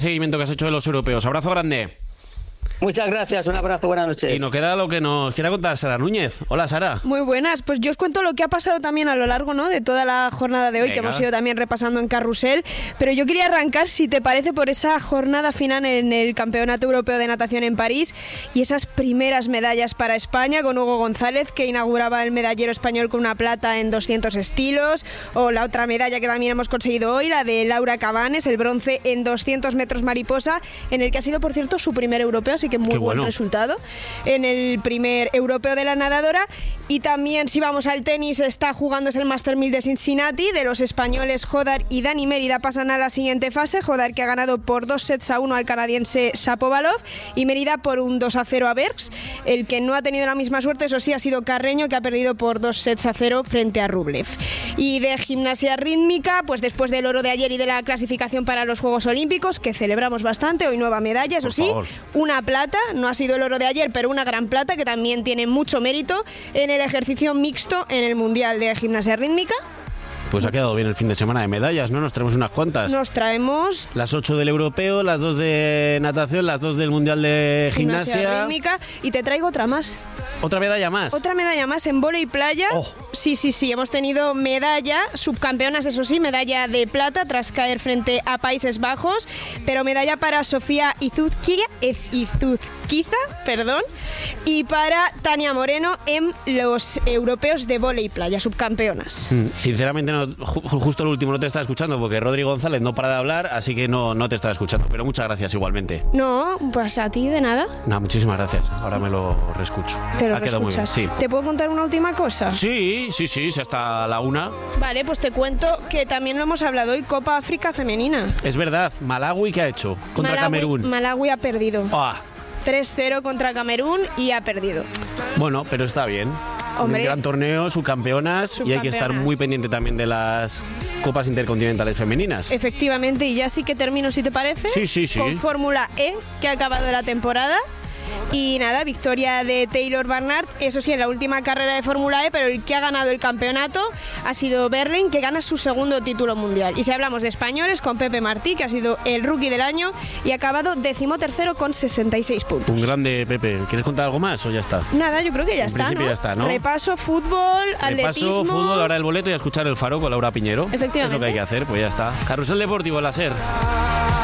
Seguimiento que has hecho de los europeos. Abrazo grande. Muchas gracias, un abrazo, buenas noches. Y nos queda lo que nos quiera contar Sara Núñez. Hola, Sara. Muy buenas, pues yo os cuento lo que ha pasado también a lo largo, ¿no?, de toda la jornada de hoy. Venga. Que hemos ido también repasando en Carrusel, pero yo quería arrancar, si te parece, por esa jornada final en el Campeonato Europeo de Natación en París y esas primeras medallas para España con Hugo González, que inauguraba el medallero español con una plata en 200 estilos, o la otra medalla que también hemos conseguido hoy, la de Laura Cabanes, el bronce en 200 metros mariposa, en el que ha sido, por cierto, su primer europeo, así que muy buen resultado en el primer europeo de la nadadora. Y también, si vamos al tenis, está jugándose el Master 1000 de Cincinnati, de los españoles Jodar y Dani Mérida pasan a la siguiente fase. Jodar, que ha ganado por 2-1 al canadiense Shapovalov, y Mérida por un 2-0 a Bergs. El que no ha tenido la misma suerte, eso sí, ha sido Carreño, que ha perdido por 2-0 frente a Rublev. Y de gimnasia rítmica, pues después del oro de ayer y de la clasificación para los Juegos Olímpicos, que celebramos bastante, hoy nueva medalla, eso sí, una plata. No ha sido el oro de ayer, pero una gran plata que también tiene mucho mérito en el ejercicio mixto en el Mundial de Gimnasia Rítmica. Pues ha quedado bien el fin de semana de medallas, ¿no? Nos traemos unas cuantas. Nos traemos las 8 del europeo, las 2 de natación, las 2 del Mundial de Gimnasia Rítmica, y te traigo otra más. ¿Otra medalla más? Otra medalla más en vóley playa. Oh. Sí, hemos tenido medalla, subcampeonas, eso sí, medalla de plata tras caer frente a Países Bajos, pero medalla para Sofía Izuzquiza, y para Tania Moreno en los europeos de vóley playa, subcampeonas. Sinceramente, justo el último no te estaba escuchando porque Rodri González no para de hablar, así que no te estaba escuchando, pero muchas gracias igualmente. No, pues a ti de nada. Muchísimas gracias, ahora me lo reescucho. Ha quedado muy bien, sí. ¿Te puedo contar una última cosa? Sí, hasta la 1. Vale, pues te cuento que también lo hemos hablado hoy, Copa África Femenina. Es verdad, Malawi, ¿qué ha hecho? Contra Camerún. Malawi ha perdido. 3-0 contra Camerún y ha perdido. Bueno, pero está bien. Hombre, un gran torneo, subcampeonas, y hay que estar muy pendiente también de las Copas Intercontinentales Femeninas. Efectivamente, y ya sí que termino, si te parece. Sí. Con Fórmula E, que ha acabado la temporada. Y nada, victoria de Taylor Barnard, eso sí, en la última carrera de Fórmula E, pero el que ha ganado el campeonato ha sido Berlín, que gana su segundo título mundial. Y si hablamos de españoles, con Pepe Martí, que ha sido el rookie del año y ha acabado 13º con 66 puntos. Un grande Pepe. ¿Quieres contar algo más o ya está? Nada, yo creo que ya está, ¿no? Ya está, ¿no? Repaso, fútbol, atletismo. Ahora el boleto y a escuchar el Faro con Laura Piñero. Efectivamente. Es lo que hay que hacer, pues ya está. Carrusel Deportivo, la SER.